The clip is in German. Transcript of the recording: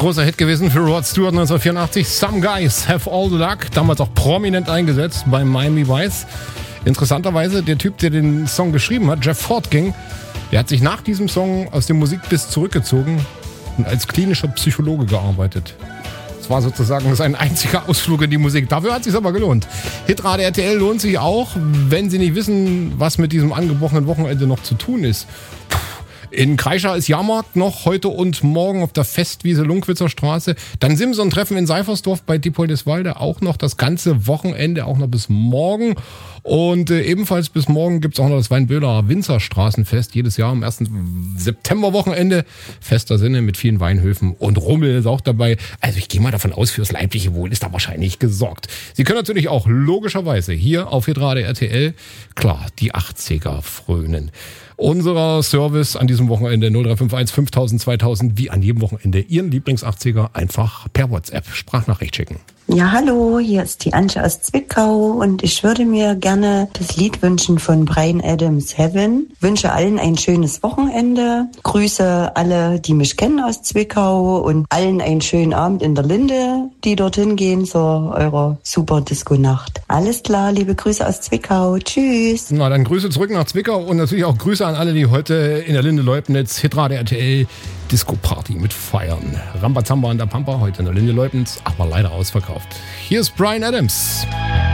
Großer Hit gewesen für Rod Stewart 1984. Some Guys Have All the Luck. Damals auch prominent eingesetzt bei Miami Vice. Interessanterweise, der Typ, der den Song geschrieben hat, Jeff Fortgang, der hat sich nach diesem Song aus dem Musikbiss zurückgezogen und als klinischer Psychologe gearbeitet. Das war sozusagen sein einziger Ausflug in die Musik. Dafür hat es sich aber gelohnt. Hitradio RTL lohnt sich auch, wenn Sie nicht wissen, was mit diesem angebrochenen Wochenende noch zu tun ist. In Kreischa ist Jahrmarkt noch heute und morgen auf der Festwiese Lunkwitzer Straße. Dann Simson-Treffen in Seifersdorf bei Diepoldeswalde auch noch das ganze Wochenende, auch noch bis morgen. Und ebenfalls bis morgen gibt's auch noch das Weinböhler Winzerstraßenfest. Jedes Jahr am 1. Septemberwochenende. Fester Sinne mit vielen Weinhöfen und Rummel ist auch dabei. Also ich gehe mal davon aus, fürs leibliche Wohl ist da wahrscheinlich gesorgt. Sie können natürlich auch logischerweise hier auf Hitradio RTL, klar, die 80er frönen. Unser Service an diesem Wochenende 0351 5000 2000, wie an jedem Wochenende Ihren Lieblings-80er einfach per WhatsApp Sprachnachricht schicken. Ja, hallo, hier ist die Antje aus Zwickau und ich würde mir gerne das Lied wünschen von Bryan Adams, Heaven. Wünsche allen ein schönes Wochenende, grüße alle, die mich kennen aus Zwickau und allen einen schönen Abend in der Linde, die dorthin gehen zu eurer super Disco-Nacht. Alles klar, liebe Grüße aus Zwickau, tschüss. Na, dann Grüße zurück nach Zwickau und natürlich auch Grüße an alle, die heute in der Linde Leubnitz Hitradio RTL Disco-Party mit feiern. Rambazamba an der Pampa, heute in der Linde Leubnitz, aber leider ausverkauft. Hier ist Bryan Adams.